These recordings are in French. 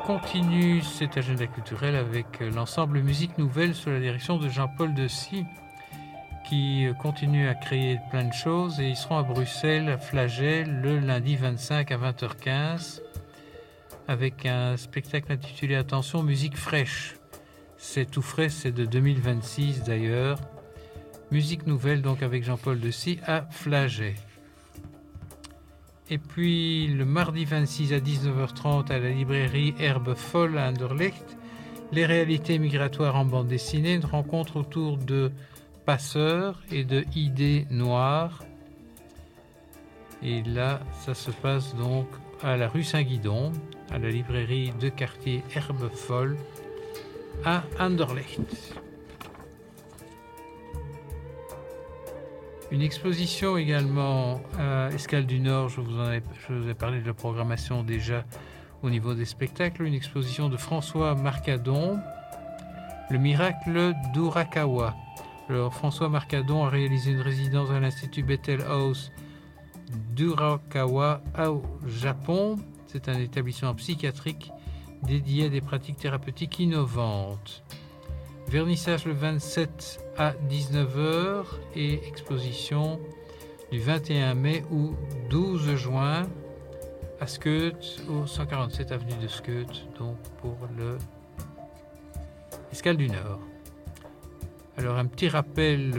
continue cet agenda culturel avec l'ensemble Musique Nouvelle sous la direction de Jean-Paul Dessy qui continue à créer plein de choses et ils seront à Bruxelles, à Flagey, le lundi 25 à 20h15 avec un spectacle intitulé Attention, musique fraîche. C'est tout frais, c'est de 2026 d'ailleurs. Musique Nouvelle donc avec Jean-Paul Dessy à Flagey. Et puis le mardi 26 à 19h30 à la librairie Herbe Folle à Anderlecht, les réalités migratoires en bande dessinée, une rencontre autour de passeurs et de idées noires. Et là, ça se passe donc à la rue Saint-Guidon, à la librairie de quartier Herbe Folle à Anderlecht. Une exposition également à Escale du Nord, je vous ai parlé de la programmation déjà au niveau des spectacles, une exposition de François Marcadon, Le miracle d'Urakawa. Alors François Marcadon a réalisé une résidence à l'Institut Bethel House d'Urakawa au Japon. C'est un établissement psychiatrique dédié à des pratiques thérapeutiques innovantes. Vernissage le 27 à 19h et exposition du 21 mai au 12 juin à Skeut, au 147 avenue de Skeut, donc pour le Escale du Nord. Alors un petit rappel,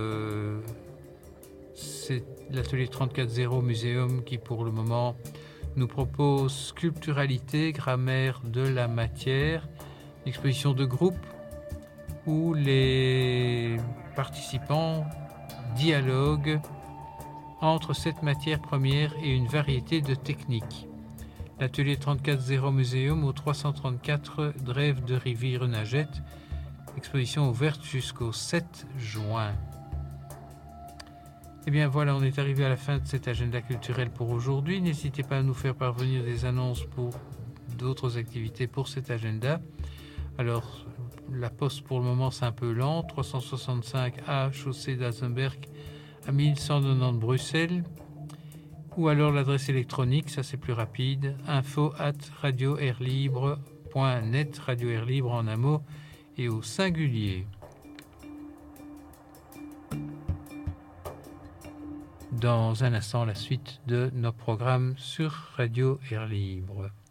c'est l'atelier 34.0 Muséum qui pour le moment nous propose Sculpturalité, grammaire de la matière, une exposition de groupe où les participants dialoguent entre cette matière première et une variété de techniques. L'atelier 34.0 Muséum au 334 Drève de Rivière-Nagette, exposition ouverte jusqu'au 7 juin. Et bien voilà, on est arrivé à la fin de cet agenda culturel pour aujourd'hui. N'hésitez pas à nous faire parvenir des annonces pour d'autres activités pour cet agenda. Alors, la poste pour le moment c'est un peu lent, 365 A, chaussée d'Azenberg à 1190 Bruxelles, ou alors l'adresse électronique, ça c'est plus rapide, info@radioairlibre.net, Radio Air Libre en un mot et au singulier. Dans un instant, la suite de nos programmes sur Radio Air Libre.